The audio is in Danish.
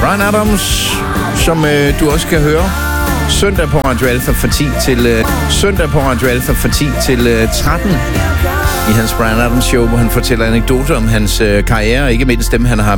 Bryan Adams, som du også kan høre søndag på Radio Alpha fra 10 til 13 i hans Bryan Adams show, hvor han fortæller anekdoter om hans karriere, og ikke mindst dem, han har